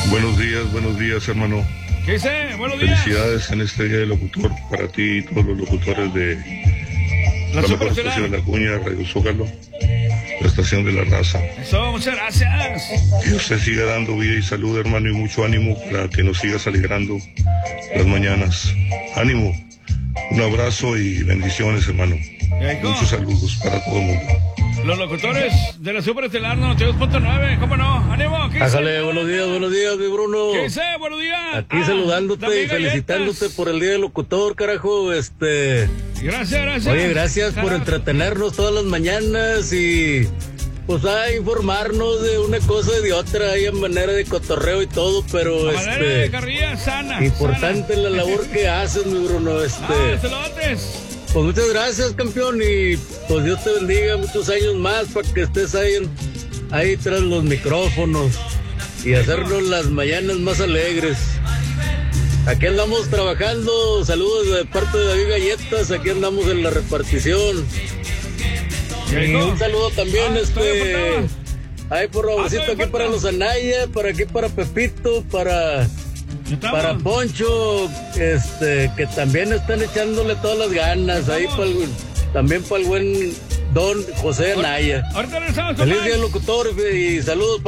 Buenos días, hermano. ¿Qué dice? Buenos días. Felicidades en este día del locutor para ti y todos los locutores de la mejor estación de La Cuña, Radio Zócalo, la estación de la raza. Eso, muchas gracias. Que usted siga dando vida y salud, hermano, y mucho ánimo para que nos sigas alegrando las mañanas. Ánimo, un abrazo y bendiciones, hermano. Muchos saludos para todo el mundo. Los locutores de la Superestelar 92.9, ¿cómo no? ¡Ánimo! Ájale, buenos días, mi Bruno. ¿Qué dice? Buenos días. Aquí saludándote y felicitándote por el día del locutor, carajo, Gracias. Oye, gracias por entretenernos todas las mañanas y pues a informarnos de una cosa y de otra, ahí en manera de cotorreo y todo, pero manera de carrilla sana. Importante la labor que haces, mi Bruno, saludotes. Pues muchas gracias, campeón, y pues Dios te bendiga muchos años más para que estés ahí tras los micrófonos y hacernos las mañanas más alegres. Aquí andamos trabajando, saludos de parte de David Galletas, aquí andamos en la repartición. Y un saludo también, ahí por favorcito aquí para los Anaya, para Pepito, para Poncho, que también están echándole todas las ganas, ahí también para el buen don José Anaya. Ahorita regresamos, feliz día locutor y saludos